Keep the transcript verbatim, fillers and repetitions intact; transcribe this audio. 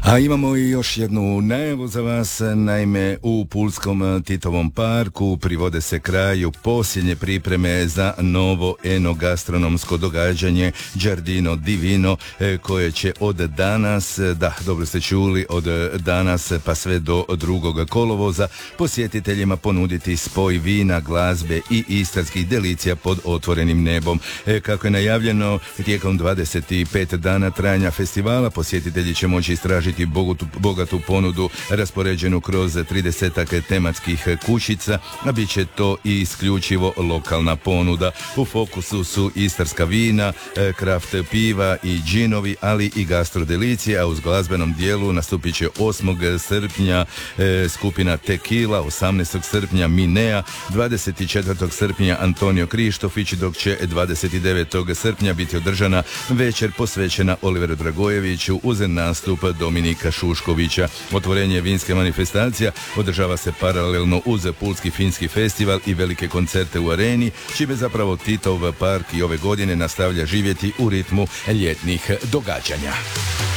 A imamo i još jednu najavu za vas. Naime, u Pulskom Titovom parku privode se kraju posljednje pripreme za novo enogastronomsko događanje Giardino Divino, koje će od danas, da, dobro ste čuli, od danas pa sve do drugog kolovoza posjetiteljima ponuditi spoj vina, glazbe i istarskih delicija pod otvorenim nebom. Kako je najavljeno, tijekom dvadeset pet dana trajanja festivala posjetitelji će moći istražiti bogatu, bogatu ponudu raspoređenu kroz tridesetak tematskih kućica, a bit će to i isključivo lokalna ponuda. U fokusu su istarska vina, kraft piva i džinovi, ali i gastrodelicije, a uz glazbenom dijelu nastupit će osmog srpnja e, skupina Tequila, osamnaestog srpnja Minea, dvadeset četvrtog srpnja Antonio Krištofić, dok će dvadeset devetog srpnja biti održana večer posvećena Oliveru Dragojeviću uz nastup Dominika Šuškovića. Otvorenje vinske manifestacija održava se paralelno uz Pulski finski festival i velike koncerte u areni, čime zapravo Titov park i ove godine nastavlja živjeti u ritmu ljetnih događanja.